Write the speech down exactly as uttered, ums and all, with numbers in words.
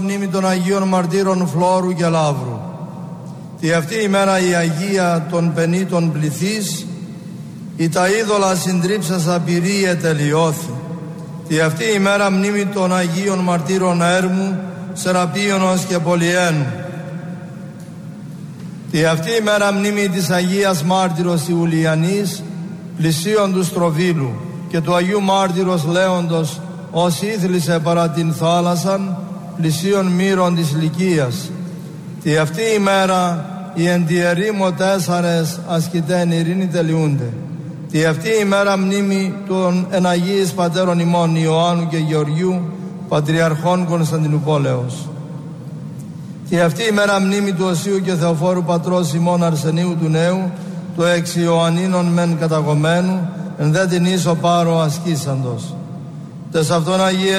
μνήμη των Αγίων Μαρτύρων Φλόρου και Λαύρου. Τη αυτή ημέρα η Αγία των Πενήτων πληθείς, η τα είδωλα συντρίψασα πυρίε τελειώθη. Τη αυτή ημέρα μνήμη των Αγίων Μαρτύρων Έρμου, Σεραπίωνος και Πολυένου. Τη αυτή ημέρα μνήμη της Αγίας Μάρτυρος Ιουλιανής, πλησίον του Στροβίλου, και του Αγίου Μάρτυρος Λέοντος, ως ήθλησε παρά την θάλασσαν, πλησίον μύρων της Λυκίας. Τη αυτή ημέρα οι εν τη ερήμο τέσσαρες ασκητέν ειρήνη τελειούνται. Τη αυτή ημέρα μνήμη των εν Αγίης Πατέρων ημών Ιωάννου και Γεωργιού, Πατριαρχών Κωνσταντινουπόλεως. Τη αυτή ημέρα μνήμη του Οσίου και Θεοφόρου Πατρός ημών Αρσενίου του Νέου, του εξ Ιωαννίνων μεν καταγωμένου, εν δε την ίσο πάρο ασκήσαντος. Τες αυτόν Αγίες